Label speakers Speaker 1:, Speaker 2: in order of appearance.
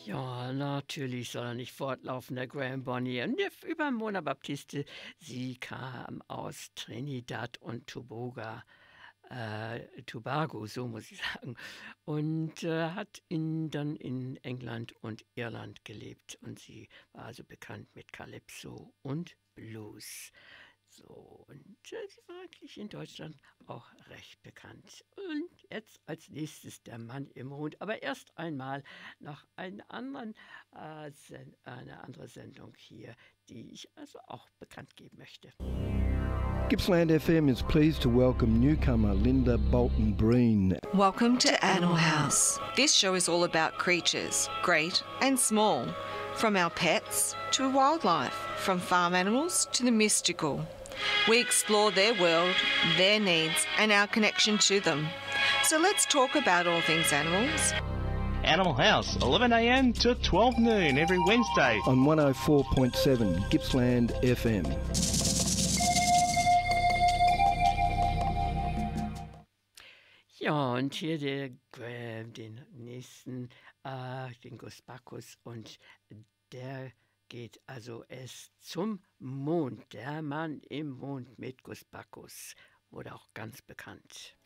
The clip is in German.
Speaker 1: Ja, natürlich soll er nicht fortlaufen, der Graham Bonnier. Und über Mona Baptiste, sie kam aus Trinidad und Tobago, so muss ich sagen, und hat dann in England und Irland gelebt. Und sie war also bekannt mit Calypso und Blues. So, und sie war eigentlich in Deutschland auch recht bekannt. Und jetzt als nächstes der Mann im Mond. Aber erst einmal noch eine andere Sendung hier, die ich also auch bekannt geben möchte.
Speaker 2: Gippsland FM is pleased to welcome newcomer Linda Bolton Breen.
Speaker 3: Welcome to Animal House. This show is all about creatures, great and small, from our pets to wildlife, from farm animals to the mystical. We explore their world, their needs, and our connection to them. So let's talk about all things animals.
Speaker 4: Animal House, 11 a.m. to 12 noon every Wednesday
Speaker 2: On 104.7 Gippsland FM.
Speaker 1: Ja, und hier den nächsten, den Gus Bacchus, und der geht also erst zum Mond. Der Mann im Mond mit Gus Bacchus wurde auch ganz bekannt.